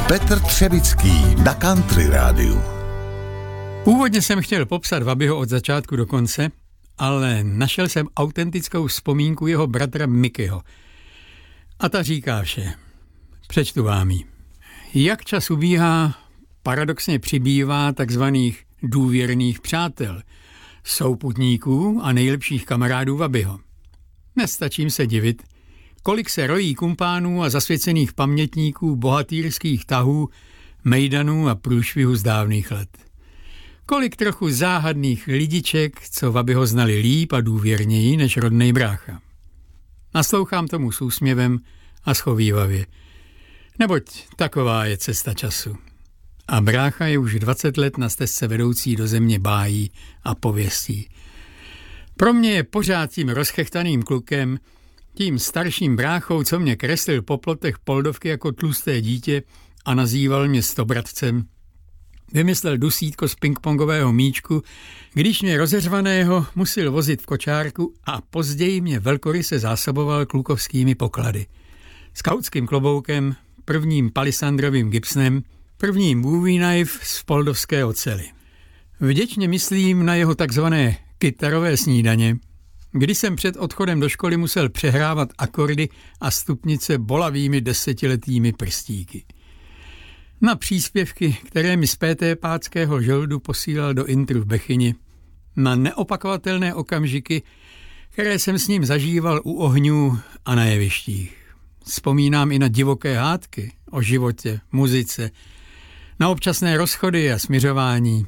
Petr Třevický na Country rádiu. Původně jsem chtěl popsat Wabiho od začátku do konce, ale našel jsem autentickou vzpomínku jeho bratra Mickeyho. A ta říká vše. Přečtu vám ji. Jak čas ubíhá, paradoxně přibývá takzvaných důvěrných přátel, souputníků a nejlepších kamarádů Wabiho. Nestačím se divit, kolik se rojí kumpánů a zasvěcených pamětníků bohatýrských tahů, mejdanů a průšvihů z dávných let. Kolik trochu záhadných lidiček, co Wabiho znali líp a důvěrněji než rodnej brácha. Naslouchám tomu s úsměvem a schovívavě, neboť taková je cesta času. A brácha je už 20 let na stezce vedoucí do země bájí a pověstí. Pro mě je pořád tím rozchechtaným klukem, tím starším bráchou, co mě kreslil po plotech Poldovky jako tlusté dítě a nazýval mě Stobratcem. Vymyslel dusítko z pingpongového míčku, když mě rozeřvaného musel vozit v kočárku a později mě velkoryse zásoboval klukovskými poklady. Skautským kloboukem, prvním palisandrovým gipsnem, prvním Bowie knife z poldovské ocely. Vděčně myslím na jeho takzvané kytarové snídaně, kdy jsem před odchodem do školy musel přehrávat akordy a stupnice bolavými 10letými prstíky. Na příspěvky, které mi z PT Páckého žoldu posílal do intru v Bechyni, na neopakovatelné okamžiky, které jsem s ním zažíval u ohňů a na jevištích. Vzpomínám i na divoké hádky o životě, muzice, na občasné rozchody a smiřování.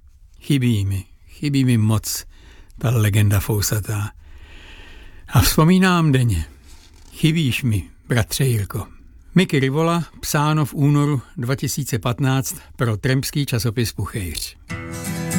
Chybí mi moc ta legenda fousatá. A vzpomínám denně. Chybíš mi, bratře Jirko. Mickey Rivola, psáno v únoru 2015 pro trampský časopis Puchejř.